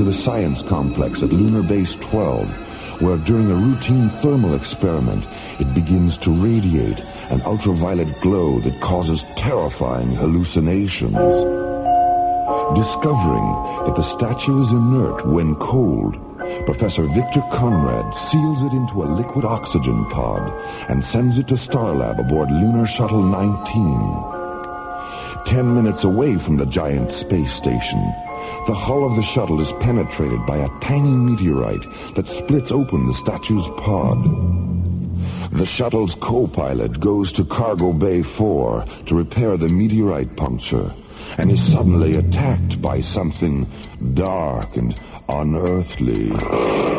the science complex at Lunar Base 12, where during a routine thermal experiment, it begins to radiate an ultraviolet glow that causes terrifying hallucinations. Discovering that the statue is inert when cold, Professor Victor Conrad seals it into a liquid oxygen pod and sends it to Starlab aboard Lunar Shuttle 19. 10 minutes away from the giant space station, the hull of the shuttle is penetrated by a tiny meteorite that splits open the statue's pod. The shuttle's co-pilot goes to Cargo Bay 4 to repair the meteorite puncture and is suddenly attacked by something dark and unearthly.